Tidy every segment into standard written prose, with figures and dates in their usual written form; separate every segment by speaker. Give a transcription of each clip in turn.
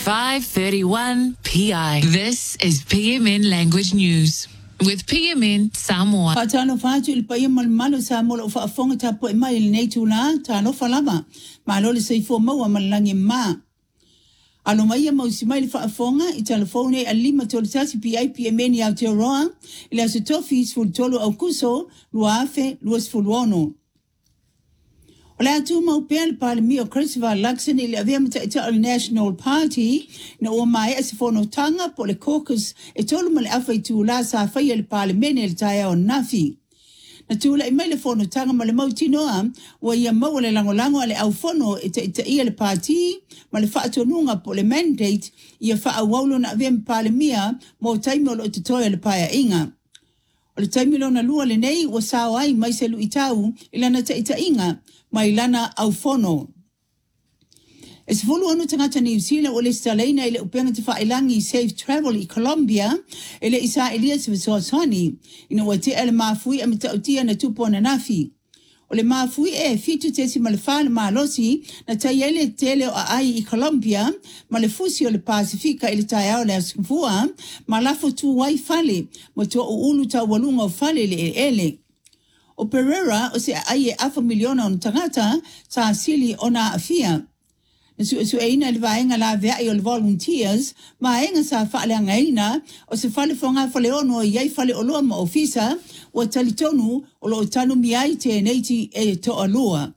Speaker 1: 5:31 PI. This is PMN Language News with PMN Samoa.
Speaker 2: Patano fatu il paia malo Samoa fa fonga tapo e mai nei tula tano falama. Malo le sei fo mau malangi ma. Alo mai mo si mai fa fonga I telefone a lima toltasi PI PMN ya Aotearoa ila se tofis ful tolo au kuso luafe luas fuluono. Ola tu mau pel Palemio Christopher Luxon ili avea mta National Party na o mai asifono tanga po le caucus e tolu male afa tu la sa fa il Palemene il taia o nafi. Na tu la email fono tanga male mau tinoa wa ia mau le langolango ale au fono ita ia le party male fa atonunga po le mandate ia fa awaulo na avea Palemia mo taimo lo tutoya le paya inga. O le taimilo na lua le nei wa sao ai mai se lu itau ilana ta ita inga mai lana au fono. E se fulu anu tangata New Zealand o le staleina ile upenga te whailangi Safe Travel I Colombia ile isa Elias Visosani ina wa te ele mafui amita utia na tupo na nafi. O le mafui e fitu tesi malefale malosi na tayele tele o ai I Colombia malefusi o le Pasifika ile tayao le asifua malafo tu wai fale moto o ulu ta walunga o fale le ele. O Pereira o se aie afa miliona on tangata sa asili ona afia. Su eina le vaenga la vea I o volunteers ma enga sa fale angaina o se fale fonga fale ono iai fale oloa ma ofisa o talitonu o lo tanu miai te neiti e to alua.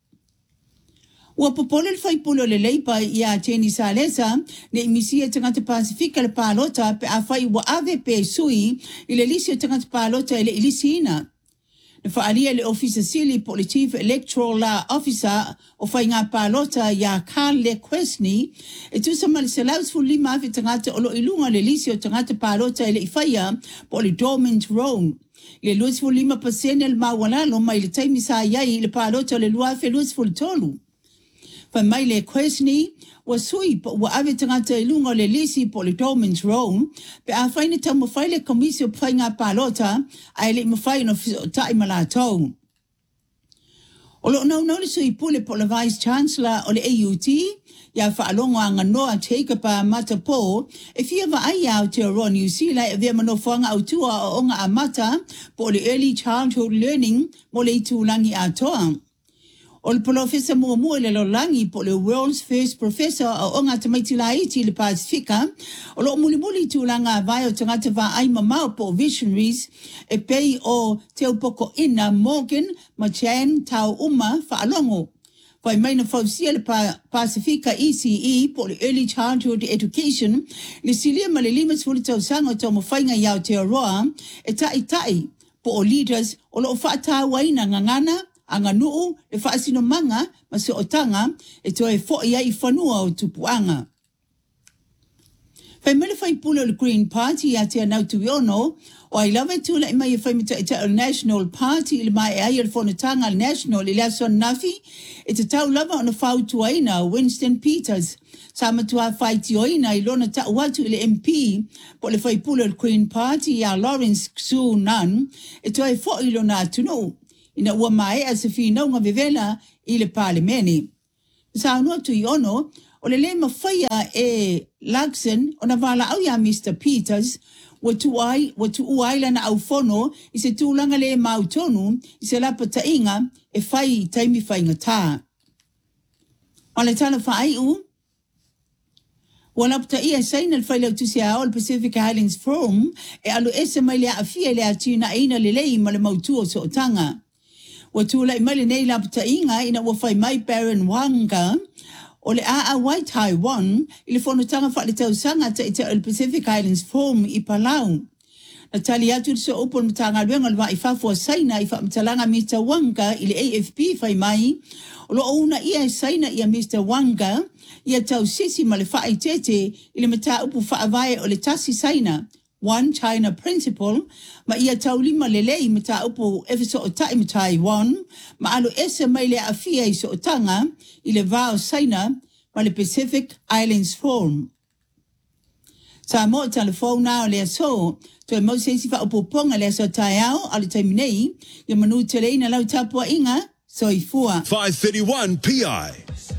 Speaker 2: Ua popole le whaipulo le leipa ia teni sa lesa ne imisia tangata Pasifika le palota pe a whai ua ave pe sui I le lisi o tangata palota ele ilisi ina. Na whaalia le ofisa sili po le Chief Electoral Officer o whainga palota ia Carl Le Quesney e tu sa mali se laus fuli mafi tangata o lo ilunga le lisi o tangata palota ele iwhaia po le Dormant Road. Le luas fuli ma pasene le mawalalo mai le taimi sa iai le palota le luafe luas fuli tolu. Fa mai Le Quesney wa sui po wa ave tangata ilunga le lisi po le Dormant Road pe a whaine ta mo whaile komisio whainga palota a ele mo whaino tai malatou. O lo nau le sui pule po le Vice Chancellor o le AUT ia whaalongo anga noa teika pa matapo e fia wa ai Aotearoa New Zealand e vea manofanga autua o onga a mata po le Early Childhood Learning mo le itulangi atoa. O le professor mua le lolangi po le World's First Professor o onga tamaitilaiti le Pasifika o lo muli tulanga vai o tangata va ai mamau po Visionaries e pei o te upoko ina Morgan Machan tau uma whaalongo. Vai mai na fausia le Pasifika ECE po le Early Childhood Education le silia ma le limas fuli tau sanga tau mawhainga i Aotearoa e tai po o leaders o lo whaata waina ngangana anga nuu le whaasino manga ma se otanga e toi fo ia I whanua o tupuanga. Whai mele whai pula le Green Party a te anau tuiono o ai lawe tula I mai e whai mita o National Party ili mai e ai al whanutanga al National ili ason nafi e te tau lava o na whau tuaina Winston Peters. Sa matua whai tioina I lona ta watu ili MP po le whai pula le Green Party a Lawrence Xu Nan e toi fo ilo na tunu. Ina ua mai a se whinaunga vevela I le Palemene. Sa anua tui ono, o le mawhaia e Luxon o na wala au ya Mr. Peters, watu uaila na au fono I se tūlanga le mautonu I se lapa tainga e whai taimi whainga tā. O le tala whai u, walapta ia saina le whailau tusi a o le Pacific Highlands Forum e alu ese mai lea a fia lea tina eina le lei ma le mautua so otanga. Watula I mali nei lapta inga ina wafai mai Baron Wanga o le a White Taiwan ili whanutanga whaile tau sanga ta ita o le Pacific Islands Forum I Palau. Na tali atu so opon mtanga luenga lwa I whafua saina I whamtalanga Mr. Wanga ili AFP whai mai o lo una ia saina ia Mr. Wanga ia tau sisi ma le whaai tete ili mta upu whaavae o le tasi saina One China Principle, ma ia tau lima lelei mata upo efeso o tai ma Taiwan, ma alo ese mai le afia I so o tanga, I le vao saina, ma le Pacific Islands Forum. Sa mo telefona o le so, to e mau seisi fa upo ponga le so tai au, ale taiminei, ia manu teleina lau tapua inga, so I fua.
Speaker 3: 5:31 PI.